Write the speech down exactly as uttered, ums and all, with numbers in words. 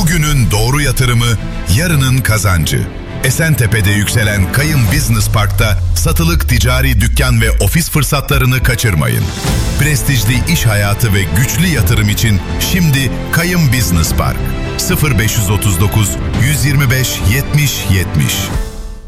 Bugünün doğru yatırımı, yarının kazancı. Esentepe'de yükselen Kayım Business Park'ta satılık ticari dükkan ve ofis fırsatlarını kaçırmayın. Prestijli iş hayatı ve güçlü yatırım için şimdi Kayım Business Park. sıfır beş otuz dokuz yüz yirmi beş yetmiş yetmiş